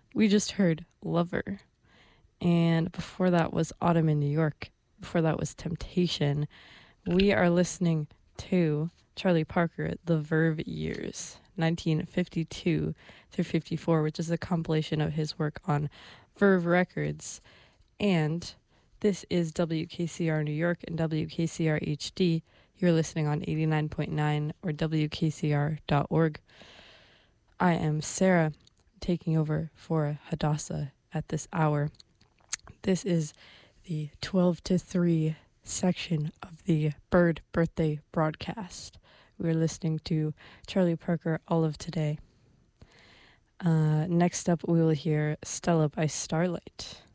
We just heard Lover. And before that was Autumn in New York. Before that was Temptation. We are listening to Charlie Parker, The Verve Years, 1952 through 54, which is a compilation of his work on Verve Records. And this is WKCR New York and WKCR HD. You're listening on 89.9 or WKCR.org. I am Sarah, taking over for Hadassah at this hour. This is the 12 to 3 section of the Bird Birthday broadcast. We're listening to Charlie Parker, All of Today. Next up, we will hear Stella by Starlight.